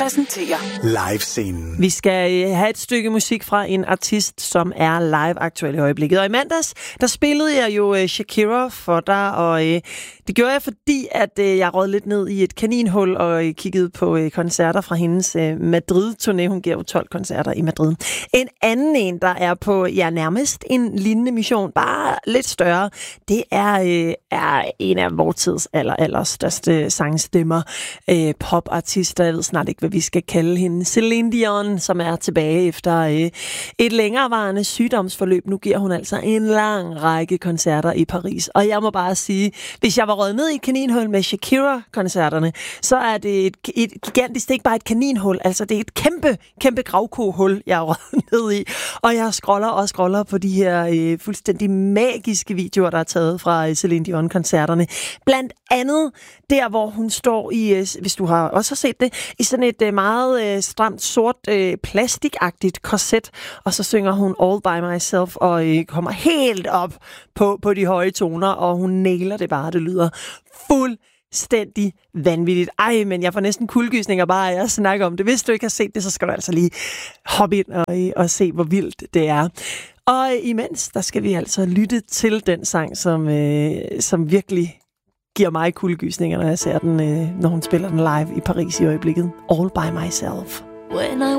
præsenterer Live-scenen. Vi skal have et stykke musik fra en artist, som er live aktuel i øjeblikket. Og i mandags, der spillede jeg jo Shakira for dig, og det gjorde jeg, fordi at jeg rød lidt ned i et kaninhul og kiggede på koncerter fra hendes Madrid-turné. Hun giver jo 12 koncerter i Madrid. En anden en, der er på nærmest en lignende mission, bare lidt større, det er en af vores tids allerstørste sangstemmer, popartister. Jeg ved snart ikke, hvad vi skal kalde hende. Celine Dion, som er tilbage efter et længerevarende sygdomsforløb. Nu giver hun altså en lang række koncerter i Paris. Og jeg må bare sige, hvis jeg var røget ned i et kaninhul med Shakira-koncerterne, så er det et gigantisk, det er ikke bare et kaninhul, altså det er et kæmpe gravkohul, jeg er røget ned i. Og jeg scroller på de her fuldstændig magiske videoer, der er taget fra Celine Dion-koncerterne. Blandt andet der, hvor hun står i, hvis du også har set det, i sådan et meget stramt, sort, plastikagtigt korset, og så synger hun All By Myself, og kommer helt op på de høje toner, og hun nailer det bare. Det lyder fuldstændig vanvittigt. Ej, men jeg får næsten kuldegysninger bare af at snakke om det. Hvis du ikke har set det, så skal du altså lige hoppe ind og se, hvor vildt det er. Og imens, der skal vi altså lytte til den sang, som virkelig giver mig kuldegysninger, når jeg ser den, når hun spiller den live i Paris i øjeblikket. All By Myself. When I